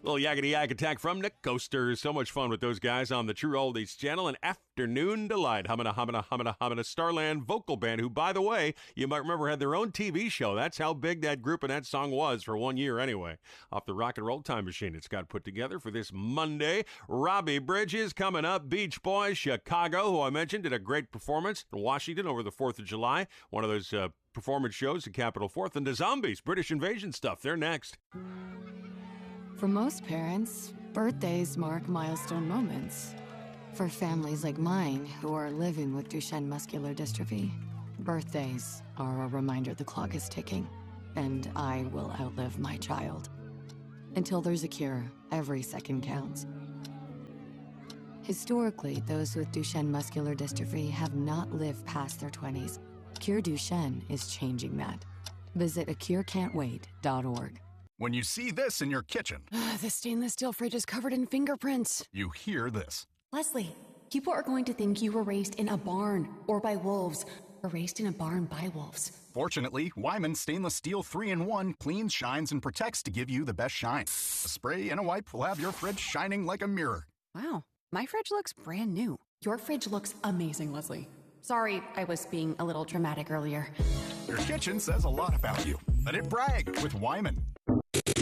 Little yakety yak attack from Nick Coaster. So much fun with those guys on the True Oldies channel. An afternoon delight. Humana Starland vocal band, who, by the way, you might remember had their own TV show. That's how big that group and that song was for 1 year anyway. Off the Rock and Roll Time Machine it's got put together for this Monday. Robbie Bridges coming up. Beach Boys, Chicago, who I mentioned, did a great performance in Washington over the 4th of July. One of those performance shows at Capitol Fourth. And the Zombies, British Invasion stuff. They're next. For most parents, birthdays mark milestone moments. For families like mine who are living with Duchenne muscular dystrophy, birthdays are a reminder the clock is ticking, and I will outlive my child. Until there's a cure, every second counts. Historically, those with Duchenne muscular dystrophy have not lived past their 20s. Cure Duchenne is changing that. Visit acurecan'twait.org. When you see this in your kitchen, The stainless steel fridge is covered in fingerprints. you hear this. Leslie, people are going to think you were raised in a barn or by wolves, or raised in a barn by wolves. Fortunately, Wyman Stainless Steel 3-in-1 cleans, shines, and protects to give you the best shine. A spray and a wipe will have your fridge shining like a mirror. Wow, my fridge looks brand new. Your fridge looks amazing, Leslie. Sorry, I was being a little dramatic earlier. Your kitchen says a lot about you. Let it brag with Wyman.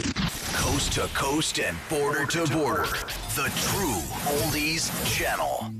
Coast to coast and border to border. The True Oldies Channel.